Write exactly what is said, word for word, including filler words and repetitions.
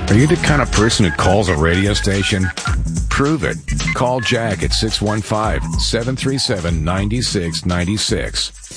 Are you the kind of person who calls a radio station? Prove it. Call Jack at six one five, seven three seven, nine six nine six.